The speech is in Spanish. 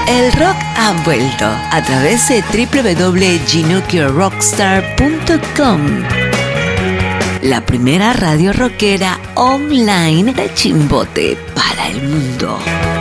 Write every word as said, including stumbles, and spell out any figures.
El rock ha vuelto a través de doble u doble u doble u punto ginukio rockstar punto com, la primera radio rockera online de Chimbote para el mundo.